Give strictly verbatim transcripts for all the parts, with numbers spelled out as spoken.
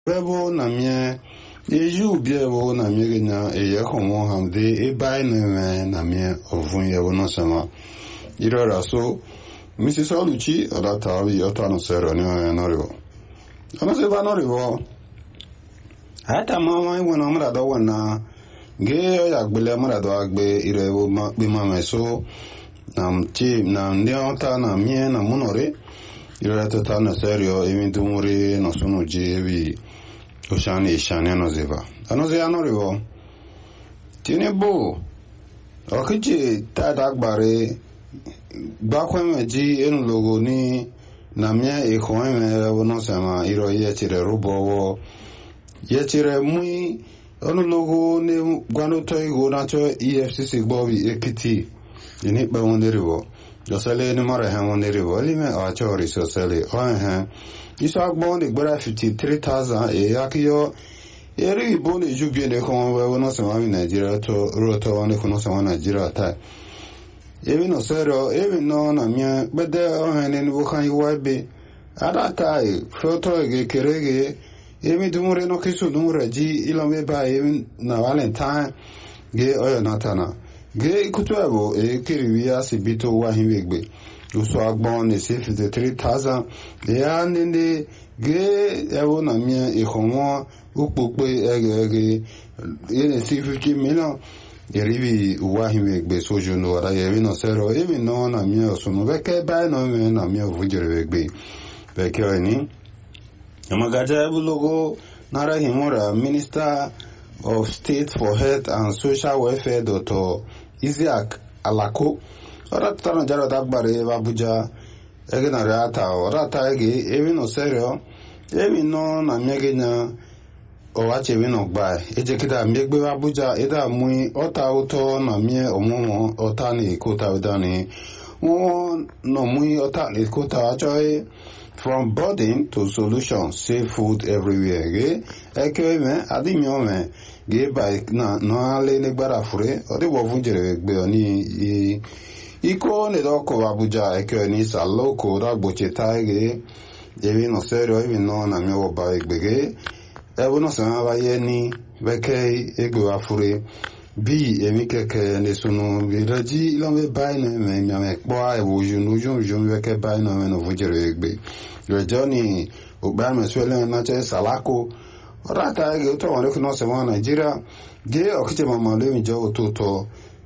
Bebo na mie eju biebo na mie genya eye homo hamde e bai na na mie ovun ye wono sama iro raso misi Salucci ala tavi ota no sero ni no rivo ono se va no rivo ata mama i wona mara do wona ge ya gbele mara do agbe ire wo ma be mama so nam ti na ndi ota na mie na munore iro ata na serio e mi tumuri no sono jevi Oshani ishane no ziva. Ano ze ano rivo. Tine bo. Okiji tadak bare. Bakwe meji enu logo ni. Namya ikhoe me wono sama iro yechire rubo wo. Yechire mui. Onu logo ni gwano toi go nacho E F C C bobi ekiti. Ini ba wone rivo. Josele ni mara hen wone rivo. Lime acho riso sele. Oe hen. Isak boni gbara fifty-three thousand e yakiyo eri boni jubye ne kon we wono sama mi Nigeria to roto woni kono sama Nigeria ta ebi no sero ebi no na mia bede o hene ni bukan yiwabe ada tai foto ge kerege ebi dumure no kisu dumure ji ilome ba ebi na valentine ge oyo natana ge ikutuabo e kiriwiya sibito wa hinwegbe Uso agbon ne se fifty-three thousand ya nende ge ewo na mia ihomo ukpokpe ege ege ene se fifty million yeribi uwa hime gbe sojo no ara yebi no sero ebi no na mia osono beke ba no me na mia vujere gbe beke oni amagaja bulogo nara himora Minister of State for Health and Social Welfare Doctor Isiaq Alako ora tano jaro dagbare Abuja ege na rata ora ta ege ewi no serio ewi no na miege na o wache wi no gba eje kita miegbe Abuja eda mui ota uto na mie omomo ota ni kota udani won no mui ota ni kota joy from burden to solution safe food everywhere ge eke me adi mi o me ge ba na no ale ne gbara fure odi wo funjere gbe oni Iko ne doko Abuja eke ni saloko da boche taige evi no serio evi no na mi wo ba egbege e wono sama ba ye ni beke egbe afure bi emi keke ne sunu biraji lo me ba na me mi ame po a e wo junu junu junu beke ba na me no vujere egbe yo joni o ba me swele na che salako ora taige to won no sama Nigeria ge okite mama le mi jo to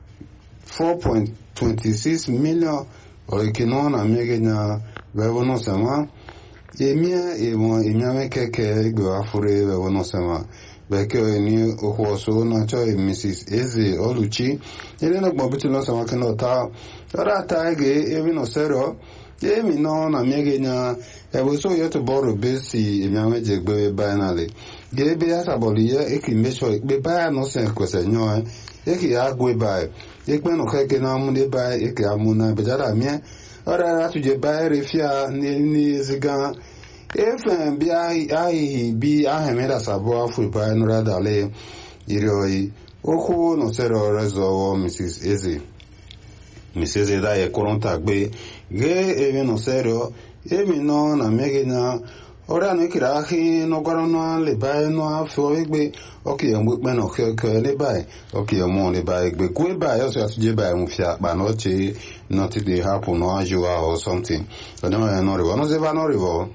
four point twenty-six million orikino na miege na wewono sama emia emo emia mekeke gbe afure wewono sama beke ni okwoso na cho Missus Eze Oluchi ele no gbo bitu no sama keno ta ora ta ge emi no sero emi no na miege na ebo so yeto boro besi emia meje gbe banale ge be asaboli ye ekimesho gbe ba no sen kwese nyo eki agwe bai ekpe no keke na amunde bai eki amuna bejara mie ora ra tuje bai refia ni ni ziga efen bi ai ai bi ahemeda sabo afu bai no rada le iroi oku no sero rezo Missus Eze Missus Eze da e koronta gbe ge eve no sero emi no na megena ora no kira ahi no gwara no le bai no afo egbe oke yemu pe no ke ke le bai oke yemu le bai egbe ku bai o so atuje bai mu fia pa no che not dey happen no ajua or something so no no rivo no se va no rivo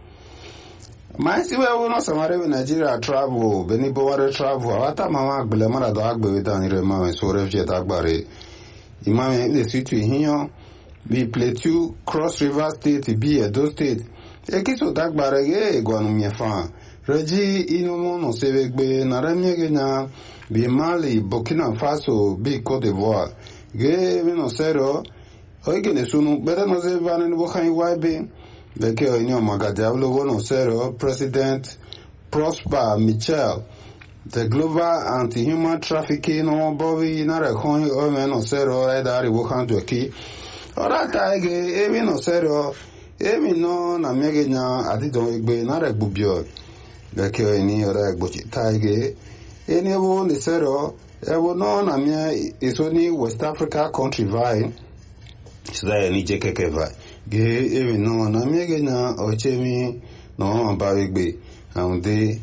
mai si we no samare we Nigeria travel beni bo ware travel ata mama agbele mara do agbe we dan ire mama so refugee dagbare imam le situ hiyan bi Plateau Cross River State bi Edo State Ekiso dagbare ge gwanu miefa reji inomo no sevegbe na remiege na bi Mali Burkina Faso bi Cote d'Ivoire ge no sero oige ne sunu bere no se vane no kan waibe beke oni o magadia logo no sero President Prosper Michel the global anti-human trafficking no bobi na rekon o me no sero e dari wo kan to ki ora ta ge e no sero emi no na miege nya adidon egbe na regbubio beke eni ora egbochi taige eni ebo ni sero ebo no na mia isoni West Africa country vai sida eni jekeke vai ge emi no na miege nya ochemi no ba egbe aunde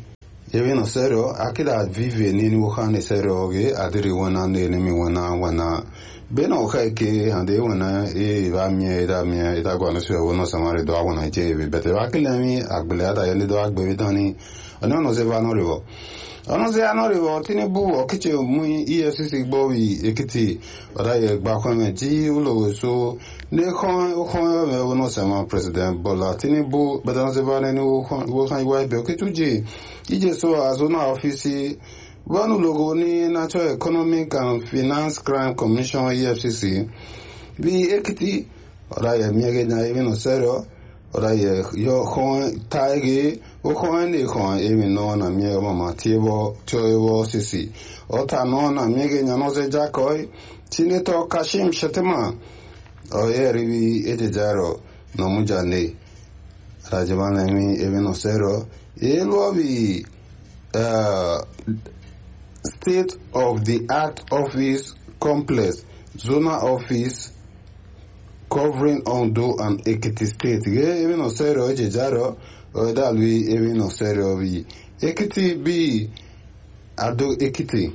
Even no serio, akida vive ni ni wakane serio ge adiri wana ne ni mi wana wana. Beno ke ande wana e va mie da mie da gwana se wono samare do wana je be bete wakile mi agbele ada yele do agbe dani. Ano no se va no rivo. Ano se ano rivo tini bu okiche mu E F C C gbo wi ekiti oda ye gba kwa me ji ulo so ne khon khon me wono sama president Bola tini bu beta se va ne wo wo kan wa be okitu je ije so azona office one logo ni Natural Economic and Finance Crime Commission E F C C bi ekiti oda ye miege na even no serio oda ye yo khon taige o khon ni khon even no na miege mama tiebo toebo sisi ota no na miege nya no se jakoi Senator Kashim Shettima o ye rivi etejaro no mujane rajabana mi even no serio e lo bi uh State of the Art Office Complex, Zona Office covering Ondo and Ekiti State. Even no serio ejaro o da lui even no serio bi Ekiti bi ado Ekiti.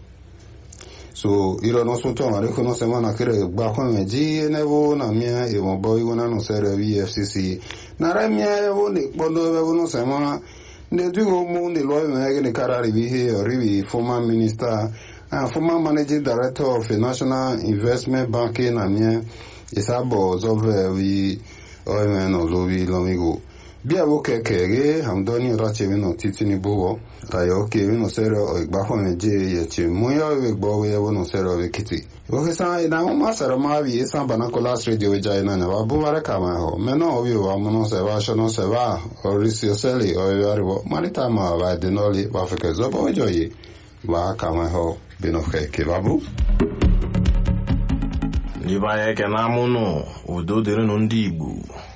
So iro no so to mare ko no semana kire gba ko meji nevo na mia e mo boy wona no serio E F C C. Na ra mia e wo ni pondo e no semana ne do mo ne lo me ne karari bi he ori former minister and former managing director of a national investment banking and yeah isabo zove we o me no lo bi lo mi go bi abo kekege hamdoni rache mi no titini bowo ayo ke mi no sero o igba ho me je ye che mo yo we gbo we wo no sero we kiti o ke sa ina o ma sero ma bi san banakola radio we jai na na ba bu bare kama ho me no obi wa mo no se va sho no se va o risi o seli o yo ariwo manita ma va de no li ba fe ke zo bo joye ba kama ho bi no ke ke babu ni ba ye ke na mu no udo dere no ndi Igbo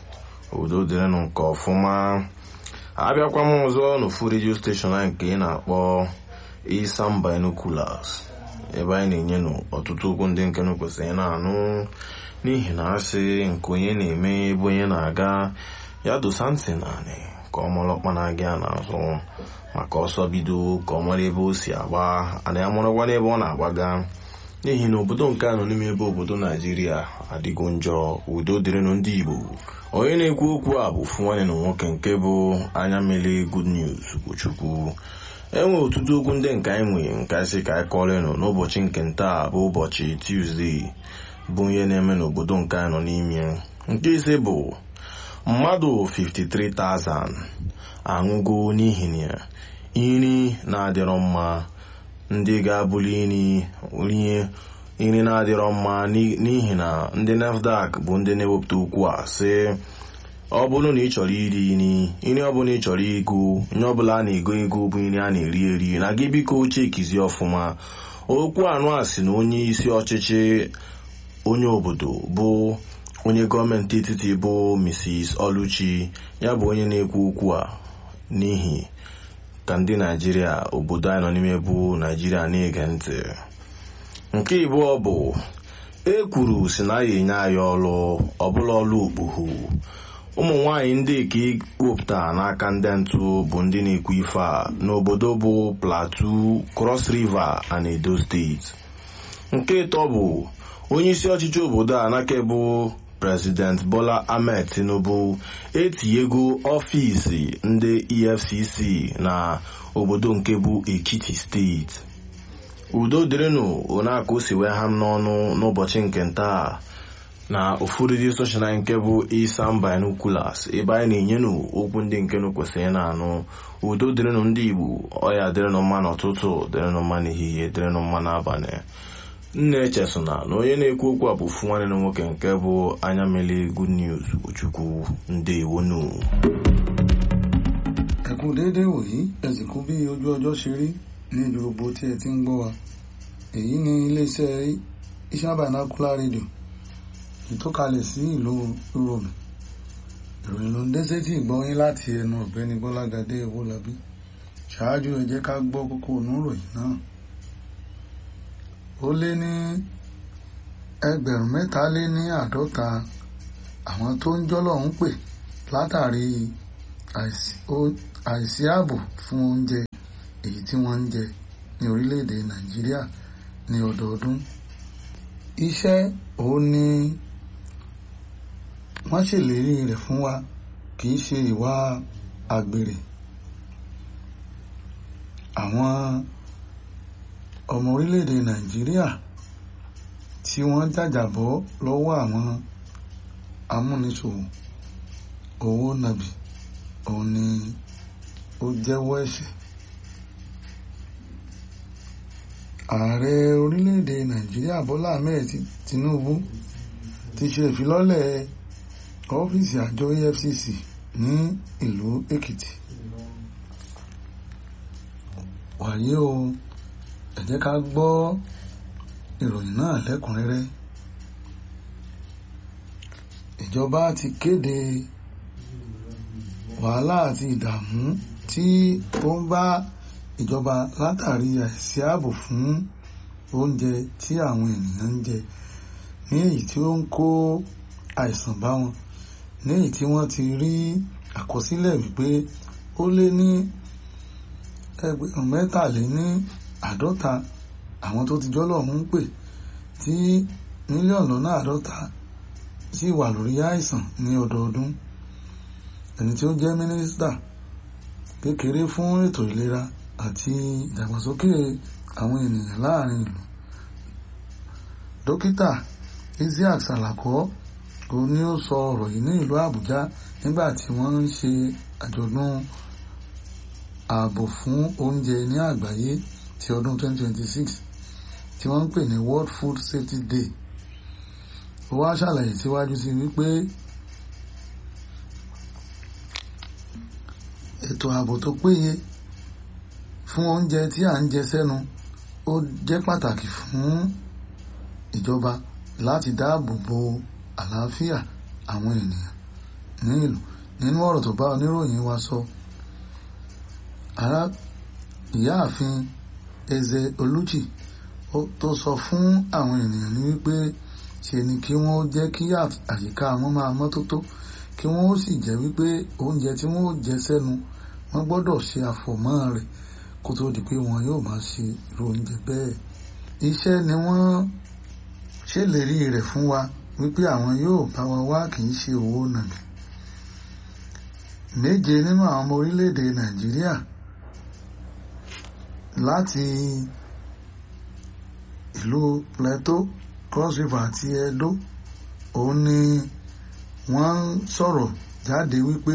udo dere no nke ọfụma abịakwa m ọzọ n'ofu radio station anyị nke ị na-akpọ Isam Binoculars ebe anyị na-enye ọtụtụ okwu ndị nke kwesịrị na-anụ n'ihi na asị nke onye na-eme ebe onye na-aga ya dosa ntị naanị ka ọ mara ọkpa na-aga n'azụ maka ọsọ bido ka ọ mara ebe o si agba ana ya marakwa n'ebe ọ na-agbaga n'ihi na obodo nke anọ n'ime ebe obodo Naijiria adịgo njọ udo dịrịnụ ndị Igbo onye na-ekwu okwu a bụ nwanne na nwoke nke bụ anya mmiri Good News Chukwu enwe ọtụtụ okwu ndị nke anyị nwere nke asị ka anyị kọrọ n'ụbọchị nke ntaa bụ ụbọchị Tuesday bụ ihe na-eme n'obodo nke anyị nọ n'ime nke ise bụ mmadụ fifty-three thousand anwụgo n'ihi na nri na-adịrọ mma ndị ga-abụli nri onye nri na-adịrọ mma n'ihi na ndị NAFDAC bụ ndị na-ewepụta okwu a sị ọ bụrụ na ị chọrọ iri nri nri ọ bụla ị chọrọ ego nye ọbụla a na-ego ego bụ nri a na-eri eri na gị biko chekizi ọfụma okwu anụ a sị na onye isi ọchịchị onye obodo bụ onye gọọmenti etiti bụ Missus Oluchi ya bụ onye na-ekwu okwu a n'ihi ka ndị Naijiria obodo anyị nọ n'ime bụ Naijiria na-ege ntị nke ịbụọ bụ e kwuru si na ya enye anyị ọrụ ọbụla ọrụ okpughu ụmụ nwaanyị ndị ka iwepụta n'aka ndị ntụ bụ ndị na-ekwu ife a n'obodo bụ Plateau, Cross River and Edo steeti. Nke ịtọ bụ onye isi ọchịchị obodo a n'aka bụ President Bola Ahmed Tinubu etinyego ọfịs ndị E F C C na obodo nke bụ Ekiti steeti. Udo dịrịnụ onaka o si wee ha m n'ọnụ n'ụbọchị nke ntaa na ofu redio station nke bụ Isam Binoculars ebe anyị na-enyenụ okwu ndị nke nụ kwesịrị na-anụ. Udo dịrịnụ ndị Igbo, ọya dịrịnụ mma n'ụtụtụ, dịrịnụ mma n'ehihie, dịrịnụ mma n'abalị. Nne echesona na onye na-ekwu okwu a bụ ofu nwanne na nwoke nke bụ anya mmiri Good News Chukwu ndewonu. Ẹ kú déédéé wòyí ẹ sì kú bí ojú ọjọ́ ṣe rí ní ibi gbogbo tí ẹ ti ń gbọ́ wa. Èyí ni iléeṣẹ́ Isam Binocular Radio ìtọ́kalẹ̀ sí ìlú Europe. Ìròyìn ló ń dé sétí ìgbọ́yín láti ẹnu ọ̀gbẹ́ni Bọ́lágadé Owólabí. Ṣáájú ẹ jẹ́ ká gbọ́ kókó oníròyìn náà. Ó lé ní ẹgbẹ̀rún mẹ́ta lé ní àádọ́ta àwọn tó ń jọ́lọ̀ ń pè látàrí àìsí ààbò fún oúnjẹ èyí tí wọ́n ń jẹ ní orílẹ̀-èdè Nàìjíríà ní ọdọọdún. Iṣẹ́ òun ni wọ́n ṣèlérí rẹ̀ fún wa, kì í ṣe ìwà àgbèrè. Àwọn ọmọ orílẹ̀-èdè Nàìjíríà tí wọ́n jàjàbọ́ lọ́wọ́ àwọn amúnisòwò owó nàbì òun ni ó jẹ́wọ́ ẹ̀ṣẹ̀. Ààrẹ orílẹ̀-èdè Nàìjíríà Bọ́lá Ahmed Tinubu ti ṣe ìfilọ́lẹ̀ ọ́fíìsì àjọ E F C C ní ìlú Èkìtì. Wàyí o, ẹ jẹ́ ká gbọ́ ìròyìn náà lẹ́kùnrẹ́rẹ́. Ìjọba ti kéde wàhálà àti ìdààmú tí ó ń bá ìjọba látàrí àìsí ààbò fún oúnjẹ tí àwọn ènìyàn ń jẹ, ní èyí tí ó ń kó àìsàn bá wọn, ní èyí tí wọ́n ti rí àkọsílẹ̀ wípé ó lé ní ẹgbẹ̀rún mẹ́tàléní àádọ́ta àwọn tó ti jọ́lọ́run ń pè, tí mílíọ̀nù lọ́nà àádọ́ta sì wà lórí àìsàn ní ọdọọdún. Ẹni tí ó jẹ́ mínísítà kékeré fún ètò ìlera àti ìdàgbàsókè àwọn ènìyàn láàrin ìlú, dókítà Isiaq Salako, òun ni ó sọ ọ̀rọ̀ yìí ní ìlú Àbújá nígbà tí wọ́n ń ṣe àjọ̀dún ààbò fún oúnjẹ ní àgbáyé ti ọdún twenty twenty-six tí wọ́n ń pè ní World Food Safety Day. Ó wá ṣàlàyé síwájú sí wípé ètò ààbò tó péye fún oúnjẹ tí à ń jẹ sẹ́nu ó jẹ́ pàtàkì fún ìjọba láti dáàbò bo àlàáfíà àwọn ènìyàn ní ìlú. Nínú ọ̀rọ̀ tó bá oníròyìn wa sọ, ará ìyáàfin Eze Oluchi tó sọ fún àwọn ènìyàn ní wípé ṣe ni kí wọ́n jẹ́ kí àyíká wọn máa mọ́tótó, kí wọ́n ó sì jẹ́ wípé oúnjẹ tí wọ́n ó jẹ sẹ́nu wọ́n gbọ́dọ̀ ṣe àfọ̀mọ́ rẹ̀ kó tó di pé wọn yóò máa ṣe irú oúnjẹ bẹ́ẹ̀. Iṣẹ́ ni wọ́n ṣèlérí rẹ̀ fún wa wípé àwọn yóò bá wa wá, kì í ṣe owó nàbì. Méje nínú àwọn ọmọ orílẹ̀-èdè Nàìjíríà láti ìlú Plateau, Cross River àti Edo òun ni wọ́n ń sọ̀rọ̀ jáde wípé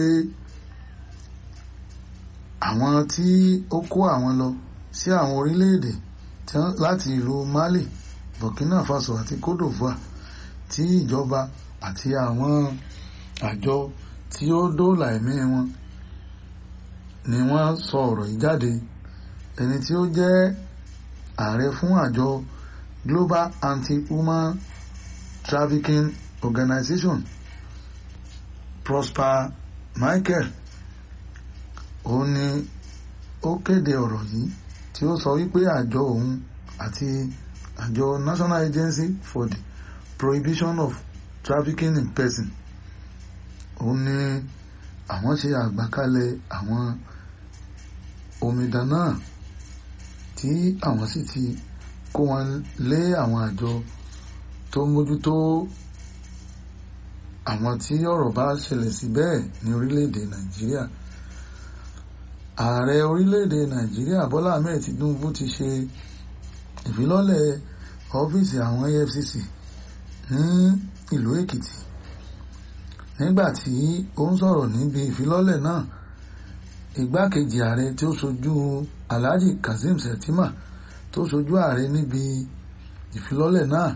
àwọn tí ó kó àwọn lọ sí àwọn orílẹ̀-èdè láti ìlú Mali, Burkina Faso àti Cote d'Ivoire, tí ìjọba àti àwọn àjọ tí ó dóòlà ẹ̀mí wọn ni wọ́n sọ ọ̀rọ̀ yìí jáde. Ẹni tí ó jẹ́ ààrẹ fún àjọ Global Anti-Human Trafficking Organization, Prosper Michael, òun ni ó kéde ọ̀rọ̀ yìí tí ó sọ wípé àjọ òun àti àjọ National Agency for the Prohibition of Trafficking in Person, òun ni àwọn ṣe àgbàkalẹ̀ àwọn omidan náà tí àwọn sì ti kó wọn lé àwọn àjọ tó mójútó àwọn tí ọ̀rọ̀ bá ṣẹlẹ̀ sí bẹ́ẹ̀ ní orílẹ̀-èdè Nàìjíríà. Ààrẹ orílẹ̀-èdè Nàìjíríà Bọ́lá Ahmed Tinubu ti ṣe ìfilọ́lẹ̀ ọ́fíìsì àwọn E F C C ní ìlú Èkìtì. Nígbà tí ó ń sọ̀rọ̀ níbi ìfilọ́lẹ̀ náà, igbákejì ààrẹ tí ó ṣojú Alhaji Kazeem Shettima tó ṣojú ààrẹ níbi ìfilọ́lẹ̀ náà,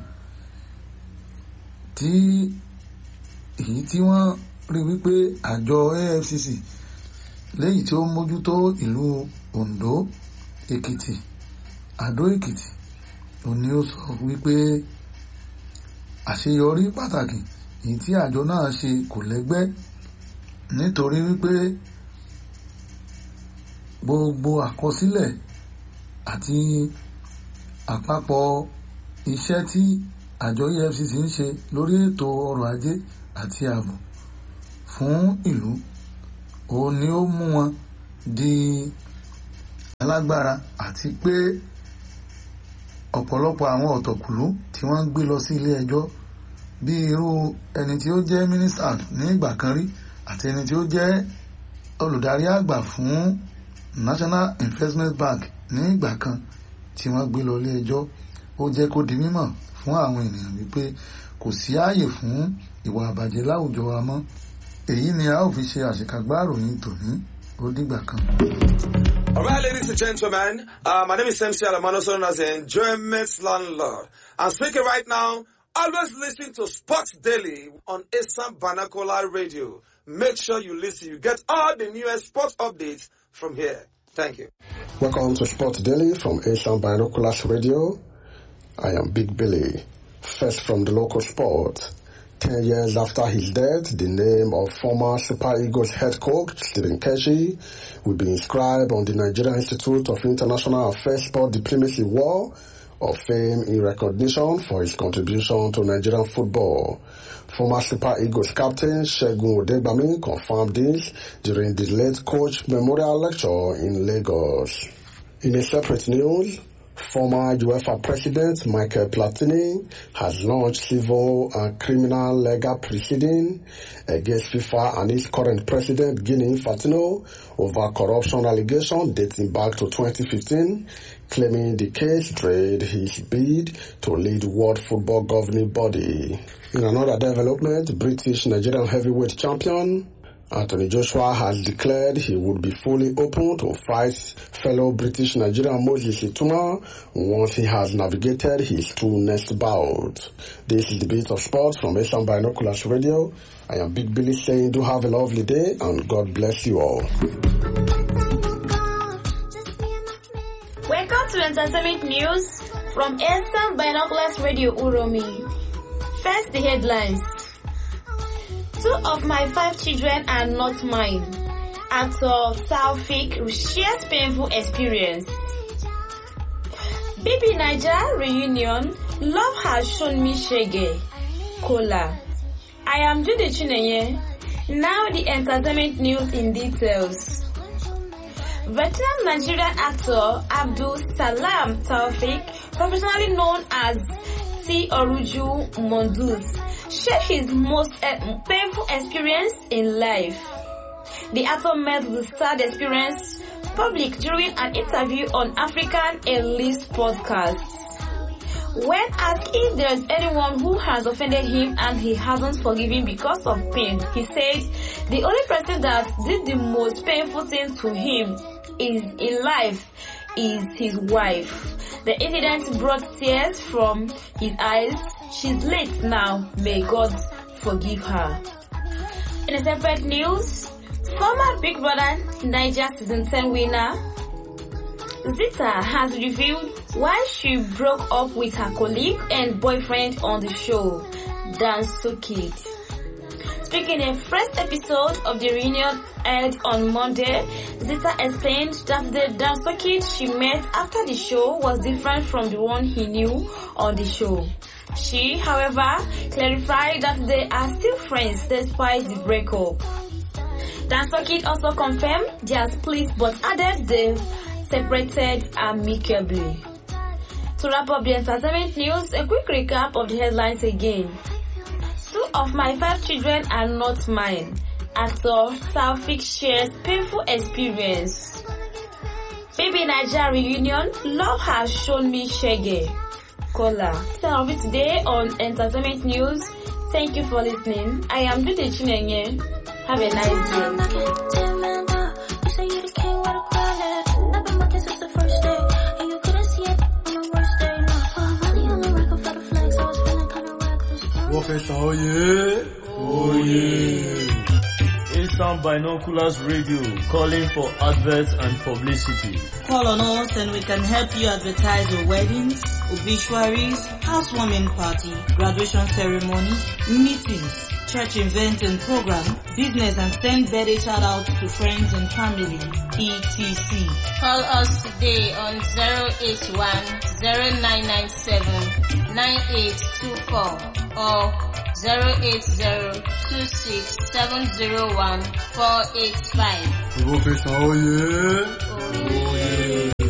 tí èyí tí wọ́n rí wípé àjọ E F C C léyìí tí ó mójútó ìlú Ondo, Èkìtì, Àdó Èkìtì, òun ni ó sọ wípé àṣeyọrí pàtàkì èyí tí àjọ náà ṣe kò lẹ́gbẹ́, nítorí wípé gbogbo àkọsílẹ̀ àti àpapọ̀ iṣẹ́ tí àjọ E F C C ń ṣe lórí ètò ọrọ̀ ajé àti ààbò fún ìlú, òun ni ó mú wọn di alágbára àti pé ọ̀pọ̀lọpọ̀ àwọn ọ̀tọ̀kùlú tí wọ́n ń gbé lọ sí ilé ẹjọ́ bí irú ẹni tí ó jẹ́ mínísítà ní ìgbà kan rí àti ẹni tí ó jẹ́ olùdarí àgbà fún National Investment Bank ní ìgbà kan tí wọ́n gbé lọ ilé ẹjọ́. Ó jẹ́ kó di mímọ̀ fún àwọn ènìyàn wípé kò sí ààyè fún ìwà àbàjẹ́ láwùjọ wa mọ́. Èyí ni a ó fi ṣe àṣekágbá ìròyìn tòní. Ó dìgbà kan. All right, ladies and gentlemen, uh, my name is M C Alamano, also known as the Enjoyment Landlord. I'm speaking right now. Always listen to Sports Daily on Asam Vernacular Radio. Make sure you listen. You get all the newest sports updates from here. Thank you. Welcome to Sports Daily from Asam Binoculars Radio. I am Big Billy. First from the local sport. Ten years after his death, the name of former Super Eagles head coach Stephen Keshi will be inscribed on the Nigerian Institute of International Affairs Sport Diplomacy Wall of Fame in recognition for his contribution to Nigerian football. Former Super Eagles captain Segun Odegbami confirmed this during the late coach memorial lecture in Lagos. In a separate news, former UEFA president Michael Platini has launched civil and criminal legal proceedings against FIFA and its current president Gianni Infantino over corruption allegations dating back to twenty fifteen, claiming the case drained his bid to lead World Football Governing Body. In another development, British Nigerian heavyweight champion Anthony Joshua has declared he would be fully open to fight fellow British Nigerian Moses Ituma once he has navigated his two next bouts. This is the Beat of Sports from Asam Binoculars Radio. I am Big Billy saying do have a lovely day and God bless you all. Welcome to Entertainment News from Asam Binoculars Radio Uromi. First, the headlines. Two of my five children are not mine. Actor Taufik shares painful experience. Baby Niger reunion. Love has shown me shege. Kola. I am Judy Chinenye. Now the entertainment news in details. Veteran Nigerian actor Abdul Salam Taufik, professionally known as T. Oruju Mondus, shared his most uh, painful experience in life. The actor made the sad experience public during an interview on African Elite podcast. When asked if there is anyone who has offended him and he hasn't forgiven because of pain, he said the only person that did the most painful thing to him is in life is his wife. The incident brought tears from his eyes. She's late now. May God forgive her. In a separate news, former Big Brother Niger Season ten winner Zita has revealed why she broke up with her colleague and boyfriend on the show, Danso Kid. Speaking in a first episode of the reunion aired on Monday, Zita explained that the Danso Kid she met after the show was different from the one he knew on the show. She, however, clarified that they are still friends despite the breakup. Danso Kid also confirmed their split but added they separated amicably. To wrap up the entertainment news, a quick recap of the headlines again. Two of my five children are not mine. Actor Taufik shares painful experience. Baby Niger reunion. Love has shown me shege. Kola. So of it today on Entertainment News. Thank you for listening. I am Judy Chinenye. Have a nice day. Oh yeah, oh yeah. Asam Binoculars Radio, calling for adverts and publicity. Call on us and we can help you advertise your weddings, obituaries, housewarming party, graduation ceremonies, meetings, church events and program, business, and send birthday shout outs to friends and family, et cetera. Call us today on zero eight one, zero nine nine seven, nine eight two four or zero eight zero, two six seven zero one, four eight five. Oh yeah. Oh yeah.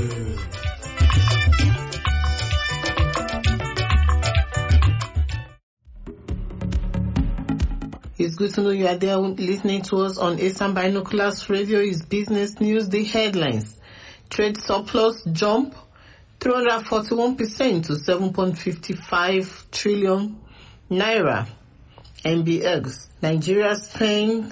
good to know you are there listening to us on Eastern Binoculars Radio. Is business news. The headlines: trade surplus jump three hundred forty-one percent to seven point five five trillion naira. N B X: Nigeria spent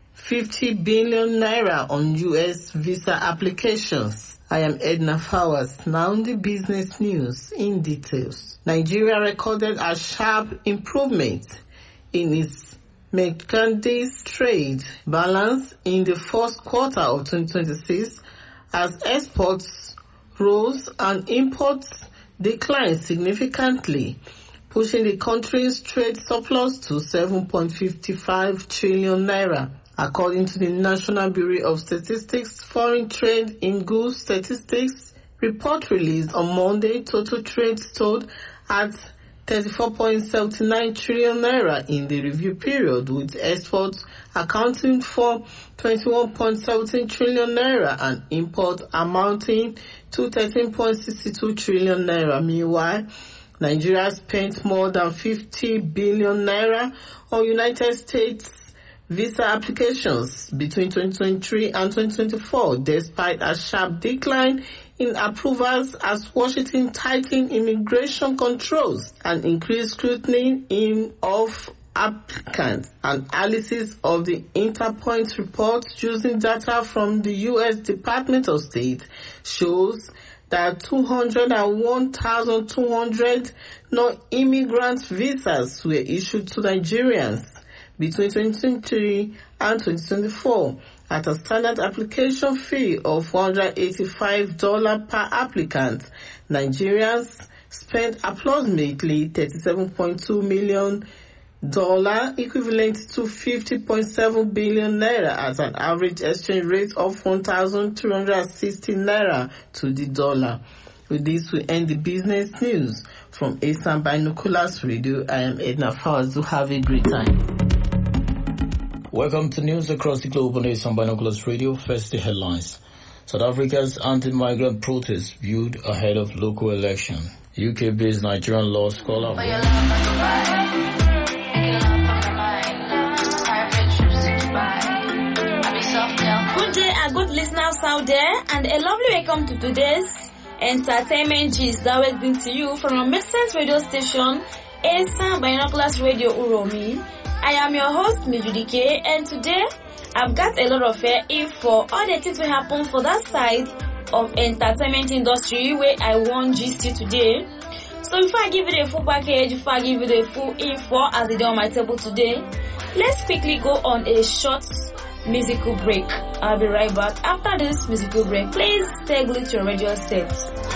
fifty billion naira on U S visa applications. I am Edna Fowers. Now the business news in details. Nigeria recorded a sharp improvement in its merchandise trade balance in the first quarter of twenty twenty-six as exports rose and imports declined significantly, pushing the country's trade surplus to seven point five five trillion naira. According to the National Bureau of Statistics, Foreign Trade in Goods Statistics report released on Monday, total trade stood at thirty-four point seven nine trillion naira in the review period, with exports accounting for twenty-one point one seven trillion naira and imports amounting to thirteen point six two trillion naira. Meanwhile, Nigeria spent more than fifty billion naira on United States visa applications between twenty twenty-three and twenty twenty-four, despite a sharp decline in approvals as Washington tightened immigration controls and increased scrutiny in of applicants. An analysis of the Interpoint report using data from the U S Department of State shows that two hundred one thousand two hundred non-immigrant visas were issued to Nigerians between twenty twenty-three and twenty twenty-four at a standard application fee of one hundred eighty-five dollars per applicant. Nigerians spent approximately thirty-seven point two million dollars, equivalent to fifty point seven billion naira at an average exchange rate of one thousand three hundred sixty naira to the dollar. With this, we end the business news. From Eastern Binoculars Radio, I am Edna Fowles. Do have a great time. Welcome to news across the globe on Eastern Binoculars Radio. First, the headlines. South Africa's anti-migrant protests viewed ahead of local election. U K-based Nigerian law scholar. Good day and good listeners out there, and a lovely welcome to today's entertainment gist that will bring to you from a Mixed radio station, Eastern Binoculars Radio Uromi. I am your host, Mijudike, and today I've got a lot of uh, info, all the things will happen for that side of entertainment industry where I want gist you today. So before I give you the full package, before I give you the full info as it is on my table today, let's quickly go on a short musical break. I'll be right back after this musical break. Please stay glued to your radio set.